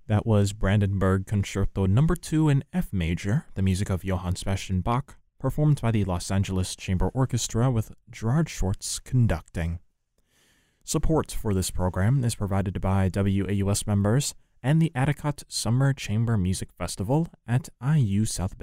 That was Brandenburg Concerto Number 2 in F major, the music of Johann Sebastian Bach, performed by the Los Angeles Chamber Orchestra with Gerard Schwartz conducting. Support for this program is provided by WAUS members and the Atticot Summer Chamber Music Festival at IU South Bend.